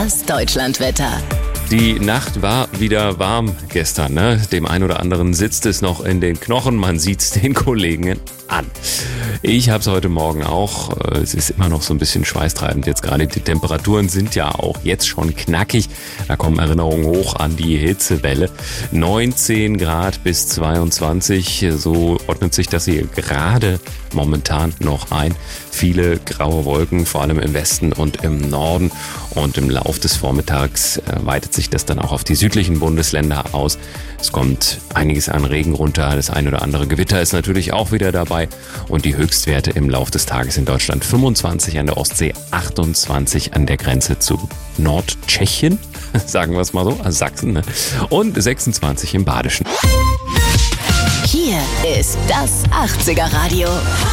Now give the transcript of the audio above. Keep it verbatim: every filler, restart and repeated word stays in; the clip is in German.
Das Deutschlandwetter. Die Nacht war wieder warm gestern, ne? Dem einen oder anderen sitzt es noch in den Knochen, man sieht es den Kollegen an. Ich habe es heute Morgen auch. Es ist immer noch so ein bisschen schweißtreibend jetzt gerade. Die Temperaturen sind ja auch jetzt schon knackig. Da kommen Erinnerungen hoch an die Hitzewelle. neunzehn Grad bis zweiundzwanzig. So ordnet sich das hier gerade momentan noch ein. Viele graue Wolken, vor allem im Westen und im Norden. Und im Lauf des Vormittags weitet sich das dann auch auf die südlichen Bundesländer aus. Es kommt einiges an Regen runter. Das ein oder andere Gewitter ist natürlich auch wieder dabei. Und die Höchstwerte im Lauf des Tages in Deutschland: fünfundzwanzig an der Ostsee, achtundzwanzig an der Grenze zu Nordtschechien, sagen wir es mal so, also Sachsen, ne? Und sechsundzwanzig im Badischen. Hier ist das achtziger Radio.